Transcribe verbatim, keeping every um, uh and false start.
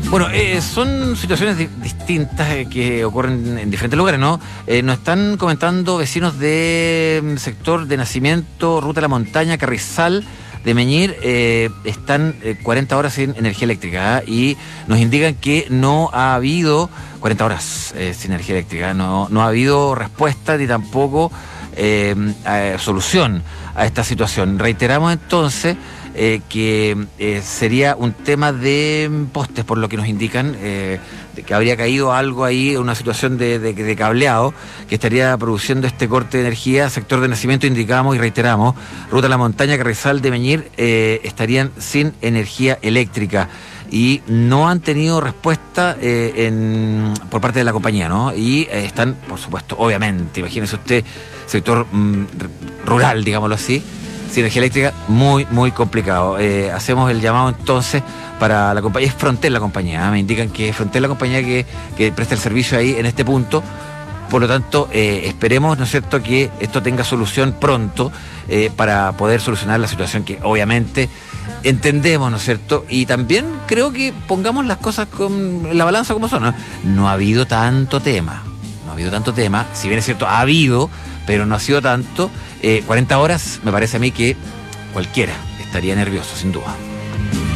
Bueno, eh, son situaciones di distintas eh, que ocurren en diferentes lugares, ¿no? Eh, nos están comentando vecinos del sector de Nacimiento, Ruta de la Montaña, Carrizal, de Meñir, eh, están eh, cuarenta horas sin energía eléctrica, ¿eh? Y nos indican que no ha habido cuarenta horas eh, sin energía eléctrica, ¿eh? no, no ha habido respuesta ni tampoco eh, eh, solución a esta situación. Reiteramos entonces Eh, que eh, sería un tema de postes, por lo que nos indican, eh, de que habría caído algo ahí, una situación de, de, de cableado que estaría produciendo este corte de energía. Sector de Nacimiento, indicamos y reiteramos, Ruta de la Montaña, Carrizal, de Meñir, eh, estarían sin energía eléctrica y no han tenido respuesta eh, en, por parte de la compañía, ¿no? Y eh, están, por supuesto, obviamente, imagínese usted, sector mm, rural, digámoslo así, sin energía eléctrica, muy, muy complicado. Eh, hacemos el llamado entonces para la compañía, es Frontel la compañía, ¿eh? Me indican que es Frontel la compañía que, que presta el servicio ahí en este punto. Por lo tanto, eh, esperemos, ¿no es cierto?, que esto tenga solución pronto eh, para poder solucionar la situación que obviamente entendemos, ¿no es cierto? Y también creo que pongamos las cosas con la balanza como son, ¿no? No ha habido tanto tema, no ha habido tanto tema, si bien es cierto, ha habido, pero no ha sido tanto. Eh, cuarenta horas, me parece a mí que cualquiera estaría nervioso, sin duda.